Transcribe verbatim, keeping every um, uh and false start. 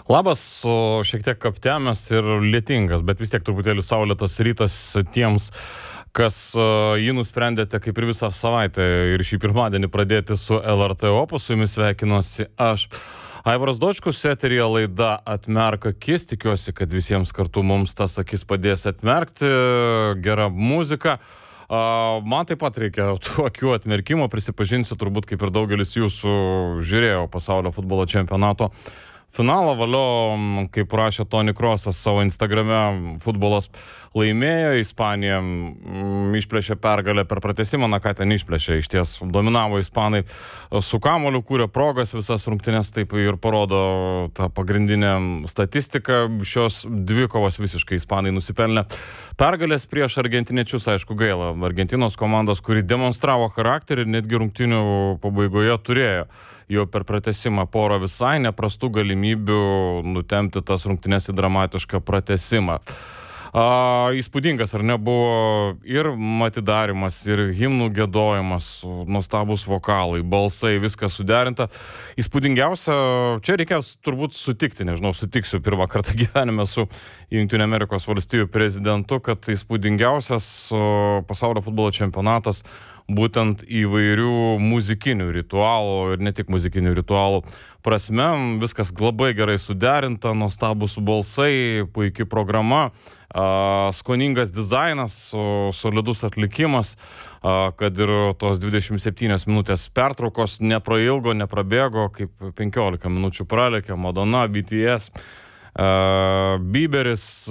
Labas, šiek tiek aptemęs ir lietingas, bet vis tiek truputėlį saulėtas rytas tiems, kas jį nusprendėte kaip ir visą savaitę ir šį pirmadienį pradėti su L R T Opus. Su jumis sveikinuosi aš, Aivaras Dočkus, eteryje laida Atmerk akis. Tikiuosi, kad visiems kartu mums tas akis padės atmerkti. Gera muzika. Man taip pat reikia tų akių atmerkimo, prisipažinsiu, turbūt kaip ir daugelis jūsų žiūrėjo pasaulio futbolo čempionato finalą. Valio, kaip rašė Toni Krosas savo Instagrame, futbolas laimėjo, Ispanija mm, išplėšė pergalę per pratęsimą, na ką ten išplėšė, iš ties dominavo ispanai su kamuoliu, kūrė progas visas rungtynes, taip ir parodo tą pagrindinę statistiką. Šios dvikovos visiškai ispanai nusipelnė pergalės prieš argentiniečius, aišku gaila, Argentinos komandos, kuri demonstravo charakterį ir netgi rungtynių pabaigoje turėjo jau per pratęsimą porą visai neprastų galimybių nutempti tas rungtynes į dramatišką pratęsimą. A, įspūdingas, ar ne, buvo ir atidarimas, ir himnų giedojimas, nuostabus vokalai, balsai, viskas suderinta. Įspūdingiausia, čia reikės turbūt sutikti, nežinau, sutiksiu pirmą kartą gyvenime su Jungtinių Amerikos valstijų prezidentu, kad įspūdingiausias pasaulio futbolo čempionatas būtent įvairių muzikinių ritualų ir ne tik muzikinių ritualų prasme. Viskas labai gerai suderinta, nuostabus balsai, puikia programa, skoningas dizainas, solidus atlikimas, kad ir tos dvidešimt septynios minutės pertraukos neprailgo, neprabėgo, kaip penkiolika minučių pralėkė Madonna, B T S, Bieberis,